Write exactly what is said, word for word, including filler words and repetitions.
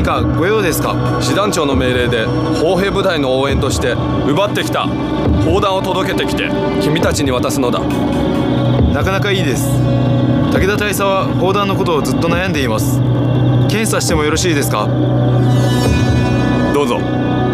かご用ですか？ 師団長の命令で砲兵部隊の応援として奪ってきた砲弾を届けてきて君たちに渡すのだ。 なかなかいいです。武田大佐は砲弾のことをずっと悩んでいます。検査してもよろしいですか？ どうぞ。